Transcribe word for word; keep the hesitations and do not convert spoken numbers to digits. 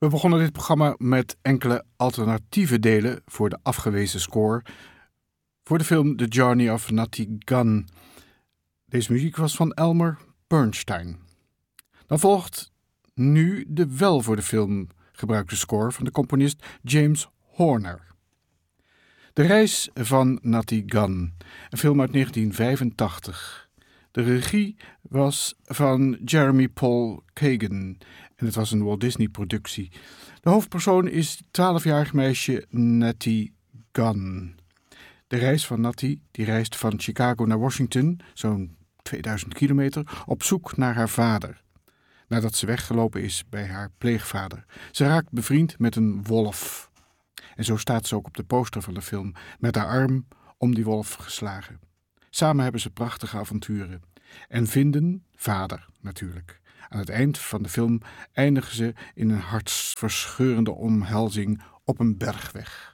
We begonnen dit programma met enkele alternatieve delen voor de afgewezen score voor de film The Journey of Natty Gunn. Deze muziek was van Elmer Bernstein. Dan volgt nu de wel voor de film gebruikte score van de componist James Horner. De reis van Natty Gunn, een film uit negentien vijfentachtig. De regie was van Jeremy Paul Kagan en het was een Walt Disney productie. De hoofdpersoon is het twaalfjarig meisje Natty Gunn. De reis van Natty, die reist van Chicago naar Washington, zo'n tweeduizend kilometer, op zoek naar haar vader. Nadat ze weggelopen is bij haar pleegvader. Ze raakt bevriend met een wolf. En zo staat ze ook op de poster van de film, met haar arm om die wolf geslagen. Samen hebben ze prachtige avonturen. En vinden vader natuurlijk. Aan het eind van de film eindigen ze in een hartverscheurende omhelzing op een bergweg.